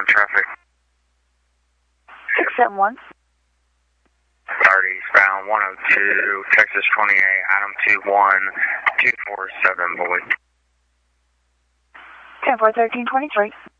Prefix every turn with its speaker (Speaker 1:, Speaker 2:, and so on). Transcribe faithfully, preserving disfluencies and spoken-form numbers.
Speaker 1: traffic.
Speaker 2: six seven one.
Speaker 1: Start eastbound one oh two, Texas twenty-eight, item two one two four seven, boy.
Speaker 2: ten four thirteen twenty-three.